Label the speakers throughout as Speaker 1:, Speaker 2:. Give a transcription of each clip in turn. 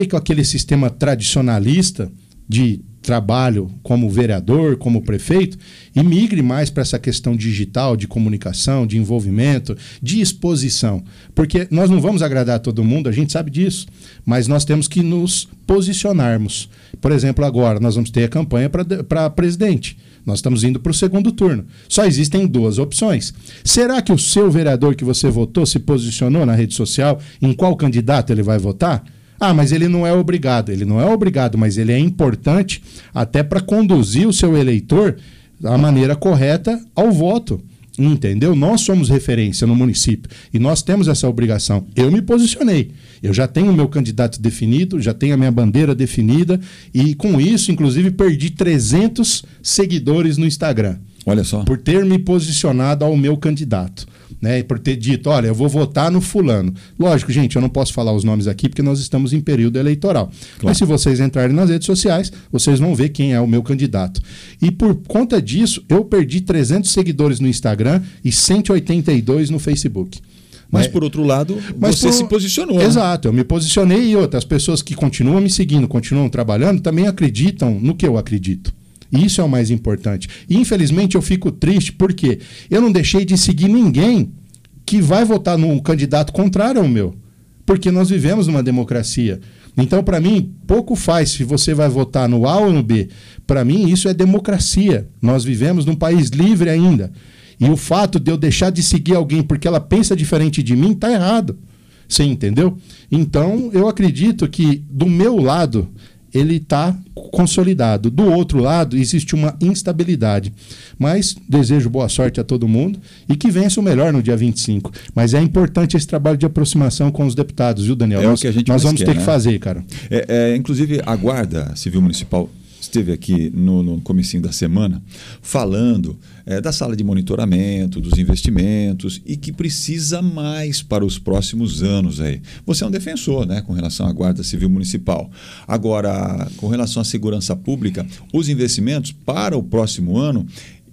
Speaker 1: com aquele sistema tradicionalista de trabalho como vereador, como prefeito, e migre mais para essa questão digital, de comunicação, de envolvimento, de exposição. Porque nós não vamos agradar a todo mundo, a gente sabe disso, mas nós temos que nos posicionarmos. Por exemplo, agora nós vamos ter a campanha para presidente. Nós estamos indo para o segundo turno. Só existem 2 opções. Será que o seu vereador que você votou se posicionou na rede social em qual candidato ele vai votar? Ah, mas ele não é obrigado. Ele não é obrigado, mas ele é importante até para conduzir o seu eleitor da maneira correta ao voto. Entendeu? Nós somos referência no município e nós temos essa obrigação. Eu me posicionei. Eu já tenho o meu candidato definido, já tenho a minha bandeira definida e com isso, inclusive, perdi 300 seguidores no Instagram.
Speaker 2: Olha só. Por
Speaker 1: ter me posicionado ao meu candidato. Né, e por ter dito, olha, eu vou votar no fulano. Lógico, gente, eu não posso falar os nomes aqui porque nós estamos em período eleitoral. Claro. Mas se vocês entrarem nas redes sociais, vocês vão ver quem é o meu candidato. E por conta disso, eu perdi 300 seguidores no Instagram e 182 no Facebook.
Speaker 2: Mas, por outro lado, você se posicionou.
Speaker 1: Exato, eu me posicionei e outras pessoas que continuam me seguindo, continuam trabalhando, também acreditam no que eu acredito. Isso é o mais importante. E, infelizmente, eu fico triste porque eu não deixei de seguir ninguém que vai votar num candidato contrário ao meu. Porque nós vivemos numa democracia. Então, para mim, pouco faz se você vai votar no A ou no B. Para mim, isso é democracia. Nós vivemos num país livre ainda. E o fato de eu deixar de seguir alguém porque ela pensa diferente de mim está errado. Você entendeu? Então, eu acredito que, do meu lado, ele está consolidado. Do outro lado, existe uma instabilidade. Mas desejo boa sorte a todo mundo e que vença o melhor no dia 25. Mas é importante esse trabalho de aproximação com os deputados, viu, Daniel?
Speaker 2: O que a gente
Speaker 1: nós vamos ter que fazer, cara.
Speaker 2: Inclusive, a Guarda Civil Municipal esteve aqui no comecinho da semana falando da sala de monitoramento, dos investimentos e que precisa mais para os próximos anos. Aí. Você é um defensor, né, com relação à Guarda Civil Municipal. Agora, com relação à segurança pública, os investimentos para o próximo ano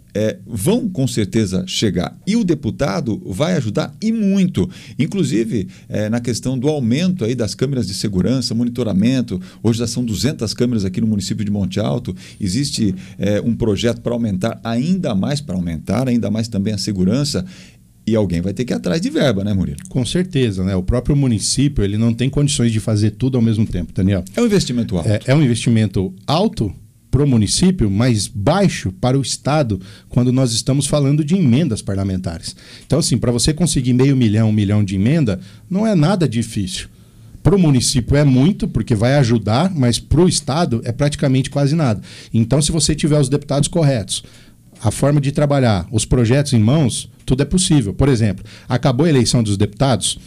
Speaker 2: vão com certeza chegar. E o deputado vai ajudar e muito. Inclusive, na questão do aumento aí das câmeras de segurança, monitoramento. Hoje já são 200 câmeras aqui no município de Monte Alto. Existe um projeto para aumentar ainda mais também a segurança. E alguém vai ter que ir atrás de verba, né, Murilo?
Speaker 1: Com certeza, né? O próprio município ele não tem condições de fazer tudo ao mesmo tempo, Daniel.
Speaker 2: É um investimento alto.
Speaker 1: É um investimento alto para o município, mas baixo para o Estado, quando nós estamos falando de emendas parlamentares. Então, assim, para você conseguir 500 mil, 1 milhão de emenda, não é nada difícil. Para o município é muito, porque vai ajudar, mas para o Estado é praticamente quase nada. Então, se você tiver os deputados corretos, a forma de trabalhar, os projetos em mãos, tudo é possível. Por exemplo, acabou a eleição dos deputados,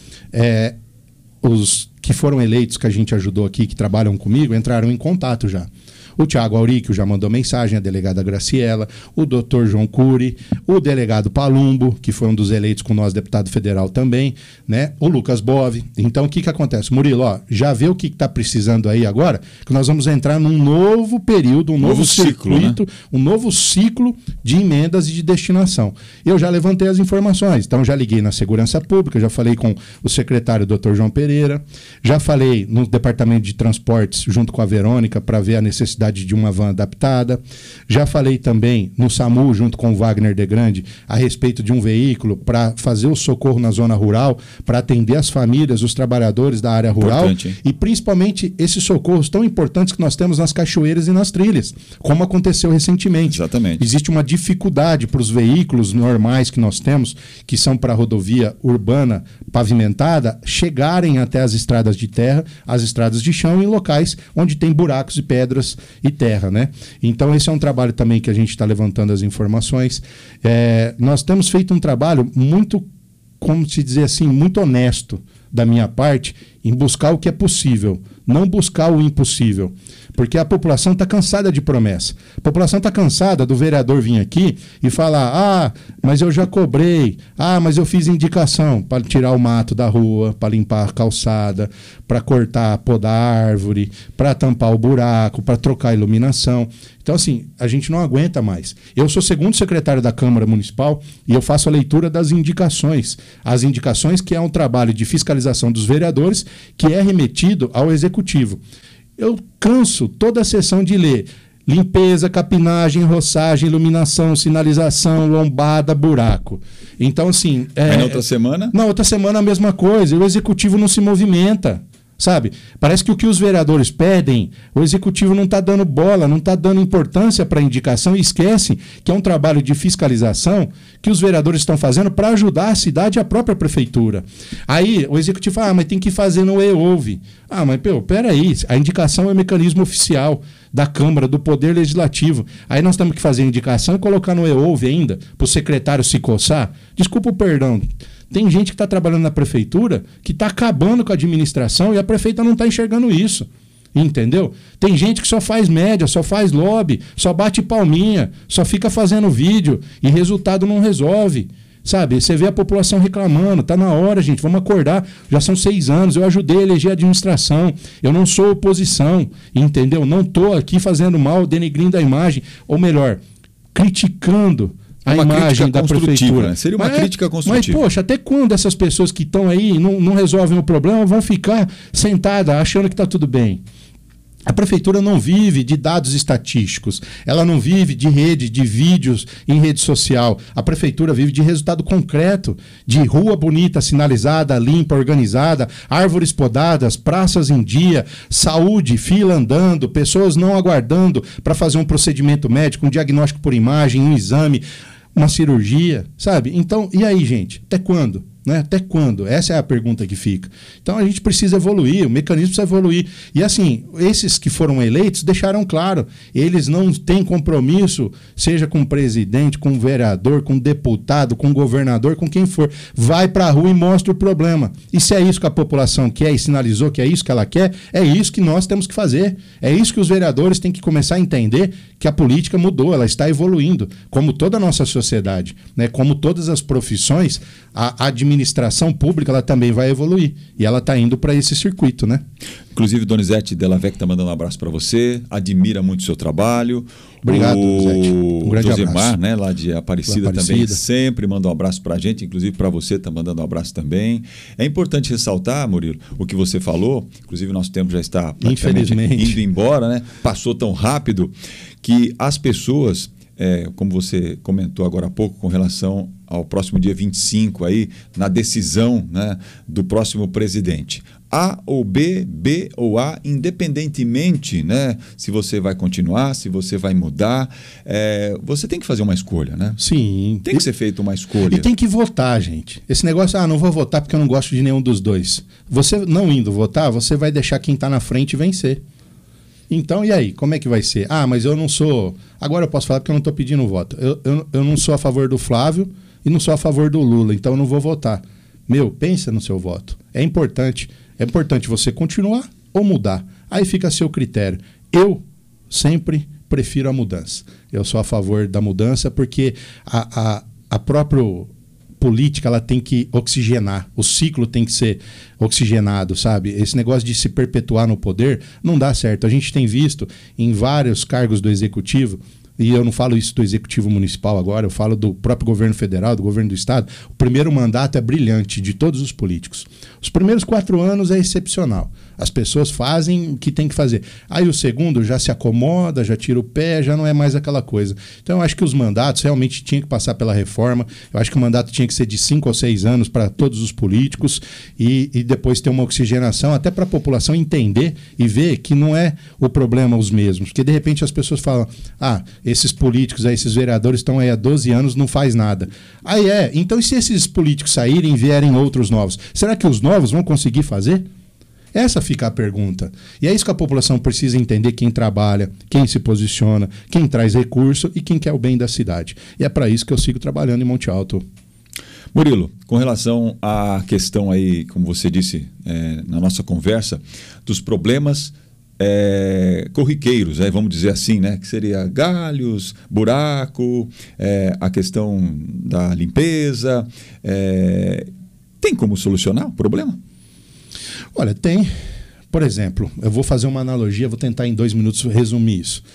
Speaker 1: os que foram eleitos, que a gente ajudou aqui, que trabalham comigo, entraram em contato já. O Tiago Auríquio já mandou mensagem, a delegada Graciela, o doutor João Cury, o delegado Palumbo, que foi um dos eleitos com nós, deputado federal também, né? O Lucas Bove. Então, o que acontece? Murilo, já vê o que está precisando aí agora? Que nós vamos entrar num novo período, um novo circuito, né? Um novo ciclo de emendas e de destinação. Eu já levantei as informações, então já liguei na Segurança Pública, já falei com o secretário, doutor João Pereira, já falei no Departamento de Transportes, junto com a Verônica, para ver a necessidade de uma van adaptada. Já falei também no SAMU, junto com o Wagner de Grande, a respeito de um veículo para fazer o socorro na zona rural, para atender as famílias, os trabalhadores da área rural. E principalmente esses socorros tão importantes que nós temos nas cachoeiras e nas trilhas, como aconteceu recentemente.
Speaker 2: Exatamente.
Speaker 1: Existe uma dificuldade para os veículos normais que nós temos, que são para a rodovia urbana pavimentada, chegarem até as estradas de terra, as estradas de chão, em locais onde tem buracos e pedras e terra, né? Então esse é um trabalho também que a gente está levantando as informações. Nós temos feito um trabalho muito, como se dizer assim, muito honesto da minha parte em buscar o que é possível, não buscar o impossível. Porque a população está cansada de promessa. A população está cansada do vereador vir aqui e falar: mas eu já cobrei, mas eu fiz indicação para tirar o mato da rua, para limpar a calçada, para cortar, podar a árvore, para tampar o buraco, para trocar a iluminação. Então, assim, a gente não aguenta mais. Eu sou segundo secretário da Câmara Municipal e eu faço a leitura das indicações. As indicações que é um trabalho de fiscalização dos vereadores que é remetido ao Executivo. Eu canso toda a sessão de ler limpeza, capinagem, roçagem, iluminação, sinalização, lombada, buraco. Então, assim...
Speaker 2: Aí na outra semana?
Speaker 1: Na outra semana a mesma coisa. O Executivo não se movimenta. Sabe? Parece que o que os vereadores pedem, o Executivo não está dando bola, não está dando importância para a indicação e esquece que é um trabalho de fiscalização que os vereadores estão fazendo para ajudar a cidade e a própria prefeitura. Aí o Executivo fala, mas tem que fazer no e-ouve. Mas peraí, a indicação é um mecanismo oficial da Câmara, do Poder Legislativo. Aí nós temos que fazer a indicação e colocar no e-ouve ainda, para o secretário se coçar. Desculpa o perdão. Tem gente que está trabalhando na prefeitura que está acabando com a administração e a prefeita não está enxergando isso. Entendeu? Tem gente que só faz média, só faz lobby, só bate palminha, só fica fazendo vídeo e resultado não resolve. Sabe? Você vê a população reclamando, está na hora, gente, vamos acordar. Já são 6 anos, eu ajudei a eleger a administração, eu não sou oposição, entendeu? Não estou aqui fazendo mal, denegrindo a imagem, ou melhor, criticando a imagem da prefeitura.
Speaker 2: Né? Seria uma crítica construtiva.
Speaker 1: Mas, poxa, até quando essas pessoas que estão aí e não resolvem o problema vão ficar sentadas achando que está tudo bem? A prefeitura não vive de dados estatísticos, ela não vive de rede, de vídeos em rede social. A prefeitura vive de resultado concreto, de rua bonita, sinalizada, limpa, organizada, árvores podadas, praças em dia, saúde, fila andando, pessoas não aguardando para fazer um procedimento médico, um diagnóstico por imagem, um exame, uma cirurgia, sabe? Então, e aí, gente? Até quando? Né? Até quando? Essa é a pergunta que fica. Então a gente precisa evoluir, o mecanismo precisa evoluir. E assim, esses que foram eleitos deixaram claro, eles não têm compromisso, seja com o presidente, com o vereador, com o deputado, com o governador, com quem for. Vai para a rua e mostra o problema. E se é isso que a população quer e sinalizou que é isso que ela quer, é isso que nós temos que fazer. É isso que os vereadores têm que começar a entender, que a política mudou, ela está evoluindo, como toda a nossa sociedade, né? Como todas as profissões, a administração pública ela também vai evoluir e ela está indo para esse circuito, né?
Speaker 2: Inclusive, Donizete Delavec está mandando um abraço para você, admira muito o seu trabalho.
Speaker 1: Obrigado, Donizete.
Speaker 2: Um grande Josemar, né, lá de Aparecida, também sempre manda um abraço para a gente, inclusive para você está mandando um abraço também. É importante ressaltar, Murilo, o que você falou, inclusive nosso tempo já está praticamente indo embora, né? Passou tão rápido que as pessoas, como você comentou agora há pouco, com relação ao próximo dia 25, aí, na decisão, né, do próximo presidente. A ou B, B ou A, independentemente, né, se você vai continuar, se você vai mudar, você tem que fazer uma escolha, né?
Speaker 1: Sim.
Speaker 2: Tem que ser feita uma escolha.
Speaker 1: E tem que votar, gente. Esse negócio, não vou votar porque eu não gosto de nenhum dos dois. Você não indo votar, você vai deixar quem está na frente vencer. Então, e aí? Como é que vai ser? Mas eu não sou... Agora eu posso falar porque eu não estou pedindo voto. Eu não sou a favor do Flávio e não sou a favor do Lula, então eu não vou votar. Pensa no seu voto. É importante você continuar ou mudar. Aí fica a seu critério. Eu sempre prefiro a mudança. Eu sou a favor da mudança porque a própria política ela tem que oxigenar, o ciclo tem que ser oxigenado, sabe? Esse negócio de se perpetuar no poder não dá certo. A gente tem visto em vários cargos do executivo, e eu não falo isso do executivo municipal agora, eu falo do próprio governo federal, do governo do estado, o primeiro mandato é brilhante de todos os políticos. Os primeiros 4 anos é excepcional. As pessoas fazem o que tem que fazer. Aí o segundo já se acomoda, já tira o pé, já não é mais aquela coisa. Então eu acho que os mandatos realmente tinham que passar pela reforma. Eu acho que o mandato tinha que ser de 5 ou 6 anos para todos os políticos e depois ter uma oxigenação até para a população entender e ver que não é o problema os mesmos. Porque de repente as pessoas falam, esses políticos, esses vereadores estão aí há 12 anos, não faz nada. Então e se esses políticos saírem e vierem outros novos? Será que os novos vão conseguir fazer? Essa fica a pergunta. E é isso que a população precisa entender, quem trabalha, quem se posiciona, quem traz recurso e quem quer o bem da cidade. E é para isso que eu sigo trabalhando em Monte Alto.
Speaker 2: Murilo, com relação à questão aí, como você disse na nossa conversa, dos problemas corriqueiros, vamos dizer assim, né? Que seria galhos, buraco, a questão da limpeza. Tem como solucionar o problema?
Speaker 1: Olha, tem. Por exemplo, eu vou fazer uma analogia, vou tentar em 2 minutos resumir isso.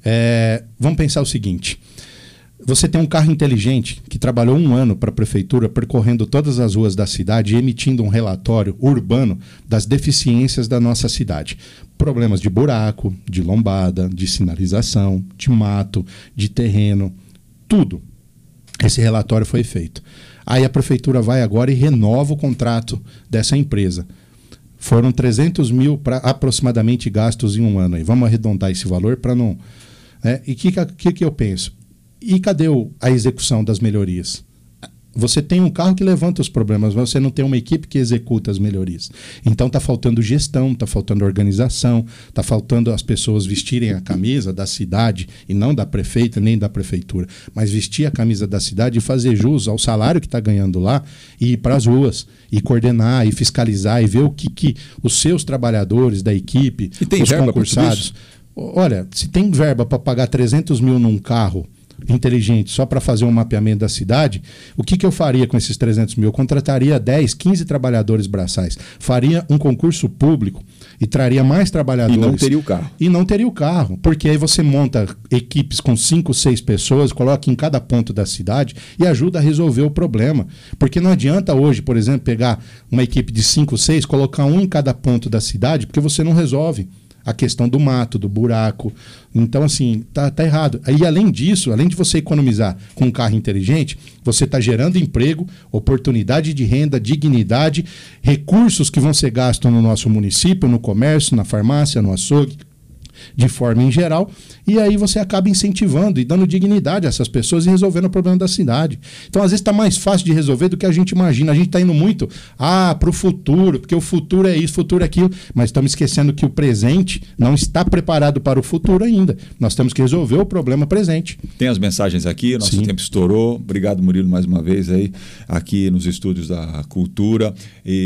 Speaker 1: Vamos pensar o seguinte. Você tem um carro inteligente que trabalhou 1 ano para a prefeitura percorrendo todas as ruas da cidade e emitindo um relatório urbano das deficiências da nossa cidade. Problemas de buraco, de lombada, de sinalização, de mato, de terreno, tudo. Esse relatório foi feito. Aí a prefeitura vai agora e renova o contrato dessa empresa. Foram 300 mil aproximadamente gastos em 1 ano. Aí vamos arredondar esse valor para não... E o que eu penso? E cadê a execução das melhorias? Você tem um carro que levanta os problemas, mas você não tem uma equipe que executa as melhorias. Então está faltando gestão, está faltando organização, está faltando as pessoas vestirem a camisa da cidade, e não da prefeita nem da prefeitura, mas vestir a camisa da cidade e fazer jus ao salário que está ganhando lá e ir para as ruas, e coordenar, e fiscalizar, e ver o que os seus trabalhadores da equipe, os concursados... Olha, se tem verba para pagar 300 mil num carro inteligente só para fazer um mapeamento da cidade, o que eu faria com esses 300 mil? Eu contrataria 10, 15 trabalhadores braçais, faria um concurso público e traria mais trabalhadores.
Speaker 2: E não teria o carro.
Speaker 1: E não teria o carro, porque aí você monta equipes com 5, 6 pessoas, coloca em cada ponto da cidade e ajuda a resolver o problema. Porque não adianta hoje, por exemplo, pegar uma equipe de 5, 6, colocar um em cada ponto da cidade, porque você não resolve a questão do mato, do buraco. Então, assim, tá errado. E além disso, além de você economizar com um carro inteligente, você está gerando emprego, oportunidade de renda, dignidade, recursos que vão ser gastos no nosso município, no comércio, na farmácia, no açougue, de forma em geral, e aí você acaba incentivando e dando dignidade a essas pessoas e resolvendo o problema da cidade. Então, às vezes, está mais fácil de resolver do que a gente imagina. A gente está indo muito para o futuro, porque o futuro é isso, o futuro é aquilo, mas estamos esquecendo que o presente não está preparado para o futuro ainda. Nós temos que resolver o problema presente.
Speaker 2: Tem as mensagens aqui, nosso tempo estourou. Obrigado, Murilo, mais uma vez aí, aqui nos estúdios da Cultura.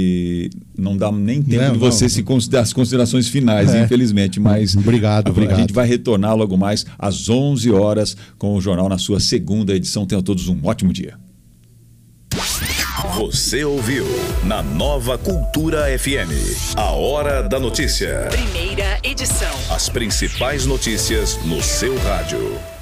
Speaker 2: E não dá nem tempo de você se considerar as considerações finais, infelizmente, mas
Speaker 1: obrigado.
Speaker 2: A gente vai retornar logo mais às 11 horas com o jornal na sua segunda edição. Tenham todos um ótimo dia.
Speaker 3: Você ouviu na Nova Cultura FM a Hora da Notícia.
Speaker 4: Primeira edição.
Speaker 3: As principais notícias no seu rádio.